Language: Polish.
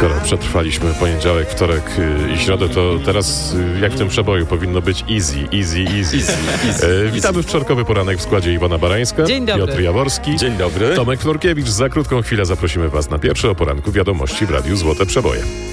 Skoro przetrwaliśmy poniedziałek, wtorek i środę, to teraz jak w tym przeboju powinno być easy. Witamy w wtorkowy poranek w składzie Iwona Barańska, Dzień dobry. Piotr Jaworski, Dzień dobry. Tomek Florkiewicz. Za krótką chwilę zaprosimy Was na pierwsze o poranku wiadomości w Radiu Złote Przeboje.